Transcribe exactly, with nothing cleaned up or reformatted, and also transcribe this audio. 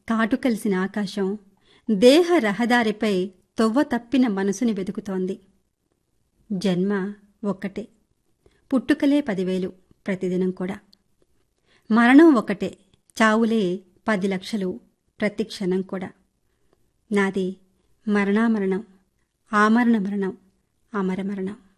కాటు కలిసిన ఆకాశం దేహ రహదారిపై తొవ్వ తప్పిన మనసుని వెతుకుతోంది. జన్మ ఒక్కటే, పుట్టుకలే పదివేలు ప్రతిదినం కూడా. మరణం ఒకటే, చావులే పది లక్షలు ప్రతి క్షణం కూడా. నాది మరణామరణం, ఆమరణ మరణం, అమర మరణం.